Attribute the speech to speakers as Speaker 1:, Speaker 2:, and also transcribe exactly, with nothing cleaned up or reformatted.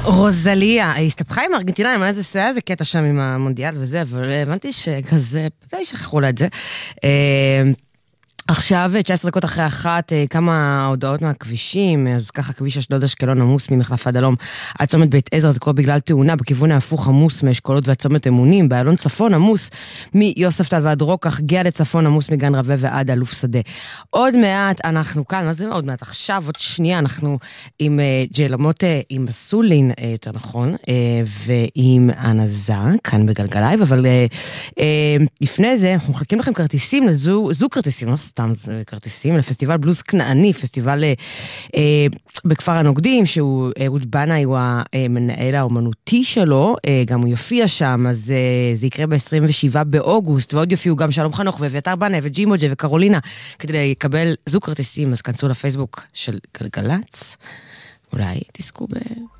Speaker 1: רוזליה, הסתבכה עם ארגנטינה, אני איזה זה היה איזה קטע שם עם המונדיאל וזה, אבל הבנתי שכזה, די שכחו לה את זה. עכשיו, תשע עשרה דקות אחרי אחת, כמה הודעות מהכבישים, אז ככה כביש אשדוד אשקלון עמוס ממחלף עד הלום, עד צומת בית עזרא, זה קורה בגלל תאונה, בכיוון ההפוך עמוס מאשכולות והצומת אמונים, באלון צפון עמוס מיוספטל ועד רוקח, גאה לצפון עמוס מגן רווה ועד אלוף שדה. עוד מעט אנחנו כאן, מה זה עוד מעט? עכשיו, עוד שנייה, אנחנו עם ג'למות, עם סולין, יותר נכון, ועם ענזה, כאן בגלגלייב, אבל לפני זה, אנחנו מחלקים לכם כרטיסים, לזו, זו כרטיסים, לא סתם כרטיסים, לפסטיבל בלוז כנעני, פסטיבל אה, בכפר הנוגדים, שהוא, אהוד בנאי הוא המנהל האומנותי שלו, אה, גם הוא יופיע שם, אז אה, זה יקרה ב-עשרים ושבעה באוגוסט, ועוד יופיעו גם שלום חנוך ואביתר בנאי וג'ימוג'ה וקרולינה, כדי לקבל זוג כרטיסים, אז כנסו לפייסבוק של גלגלץ, אולי תזכו ב...